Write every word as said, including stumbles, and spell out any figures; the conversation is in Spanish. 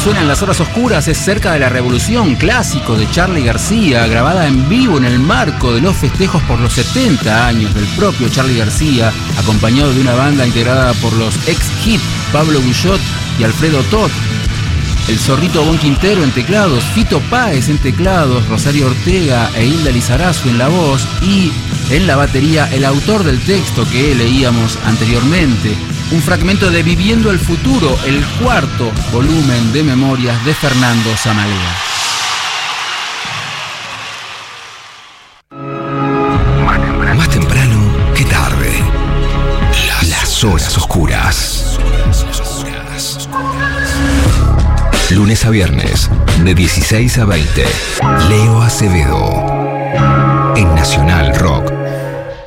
suena en las horas oscuras es Cerca de la Revolución, clásico de Charly García, grabada en vivo en el marco de los festejos por los setenta años del propio Charly García, acompañado de una banda integrada por los ex-Hit, Pablo Guyot y Alfredo Tot, el Zorrito Bon Quintero en teclados, Fito Páez en teclados, Rosario Ortega e Hilda Lizarazu en la voz y en la batería el autor del texto que leíamos anteriormente. Un fragmento de Viviendo el Futuro, el cuarto volumen de memorias de Fernando Zamalea. Más temprano que tarde. Las, Las horas oscuras. Lunes a viernes, de dieciséis a veinte. Leo Acevedo. En Nacional Rock.